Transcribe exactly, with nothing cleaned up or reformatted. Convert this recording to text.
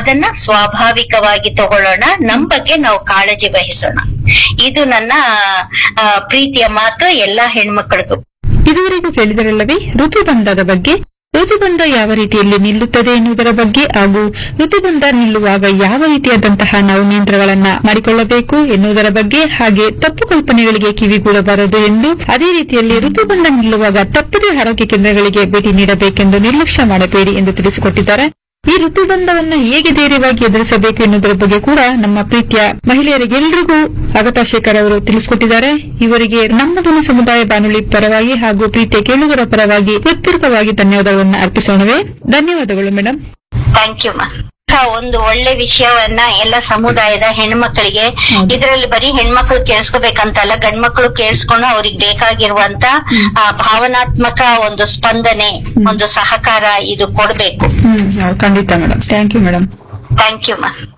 ಅದನ್ನ ಸ್ವಾಭಾವಿಕವಾಗಿ ತಗೊಳ್ಳೋಣ, ನಮ್ ಬಗ್ಗೆ ನಾವು ಕಾಳಜಿ ವಹಿಸೋಣ. ಇದು ನನ್ನ ಆ, ಪ್ರೀತಿಯ ಮಾತು ಎಲ್ಲಾ ಹೆಣ್ಮಕ್ಳಿಗೂ. ಇದುವರೆಗೂ ಕೇಳಿದರಲ್ಲವೇ ಋತುಬಂಧದ ಬಗ್ಗೆ. ಋತುಬಂಧ ಯಾವ ರೀತಿಯಲ್ಲಿ ನಿಲ್ಲುತ್ತದೆ ಎನ್ನುವುದರ ಬಗ್ಗೆ ಹಾಗೂ ಋತುಬಂಧ ನಿಲ್ಲುವಾಗ ಯಾವ ರೀತಿಯಾದಂತಹ ನಾವು ನಿಯಂತ್ರಣಗಳನ್ನ ಮಾಡಿಕೊಳ್ಳಬೇಕು ಎನ್ನುವುದರ ಬಗ್ಗೆ, ಹಾಗೆ ತಪ್ಪು ಕಲ್ಪನೆಗಳಿಗೆ ಕಿವಿಗೂಡಬಾರದು ಎಂದು, ಅದೇ ರೀತಿಯಲ್ಲಿ ಋತುಬಂಧ ನಿಲ್ಲುವಾಗ ತಪ್ಪದೇ ಆರೋಗ್ಯ ಕೇಂದ್ರಗಳಿಗೆ ಭೇಟಿ ನೀಡಬೇಕೆಂದು ನಿರ್ಲಕ್ಷ್ಯ ಮಾಡಬೇಡಿ ಎಂದು ತಿಳಿಸಿಕೊಟ್ಟಿದ್ದಾರೆ. ಈ ಋತುಬಂಧವನ್ನ ಹೇಗೆ ಧೈರ್ಯವಾಗಿ ಎದುರಿಸಬೇಕು ಎನ್ನುವುದರ ಬಗ್ಗೆ ಕೂಡ ನಮ್ಮ ಪ್ರೀತಿಯ ಮಹಿಳೆಯರಿಗೆಲ್ಲರಿಗೂ ಅಗತಾ ಶೇಖರ್ ಅವರು ತಿಳಿಸಿಕೊಟ್ಟಿದ್ದಾರೆ. ಇವರಿಗೆ ನಮ್ಮ ಧ್ವನಿ ಸಮುದಾಯ ಬಾನುಲಿ ಪರವಾಗಿ ಹಾಗೂ ಪ್ರೀತಿಯ ಕೇಳುಗರ ಪರವಾಗಿ ಹೃತ್ಪೂರ್ವಕವಾಗಿ ಧನ್ಯವಾದಗಳನ್ನು ಅರ್ಪಿಸೋಣವೇ. ಧನ್ಯವಾದಗಳು ಮೇಡಮ್. ಥ್ಯಾಂಕ್ ಯು ಮಾ. ಒಂದು ಒಳ್ಳೆ ವಿಷಯವನ್ನ ಎಲ್ಲ ಸಮುದಾಯದ ಹೆಣ್ಮಕ್ಳಿಗೆ, ಇದರಲ್ಲಿ ಬರೀ ಹೆಣ್ಮಕ್ಳು ಕೇಳಿಸ್ಕೋಬೇಕಂತಲ್ಲ, ಗಂಡ್ಮಕ್ಳು ಕೇಳಿಸ್ಕೊಂಡು ಅವ್ರಿಗೆ ಬೇಕಾಗಿರುವಂತ ಆ ಭಾವನಾತ್ಮಕ ಒಂದು ಸ್ಪಂದನೆ, ಒಂದು ಸಹಕಾರ ಇದು ಕೊಡ್ಬೇಕು. ಖಂಡಿತ madam. Thank you madam. Thank you ಮಾ.